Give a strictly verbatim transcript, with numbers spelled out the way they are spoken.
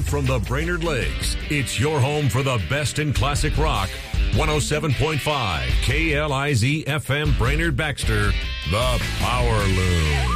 Live from the Brainerd Lakes, it's your home for the best in classic rock. one oh seven point five K L I Z F M Brainerd Baxter, the Power Loom.